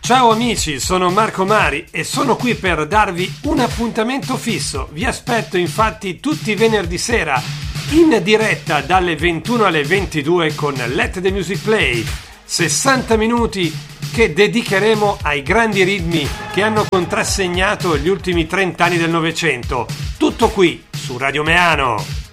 Ciao amici, sono Marco Mari e sono qui per darvi un appuntamento fisso. Vi aspetto infatti tutti i venerdì sera in diretta dalle 21 alle 22 con Let the Music Play. 60 minuti che dedicheremo ai grandi ritmi che hanno contrassegnato gli ultimi 30 anni del Novecento. Tutto qui su Radio Meano.